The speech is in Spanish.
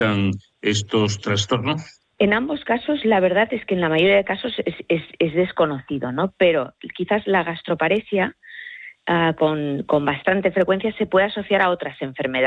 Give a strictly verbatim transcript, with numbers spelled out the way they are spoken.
estos trastornos? En ambos casos, la verdad es que en la mayoría de casos es, es, es desconocido, ¿no? Pero quizás la gastroparesia uh, con, con bastante frecuencia se puede asociar a otras enfermedades.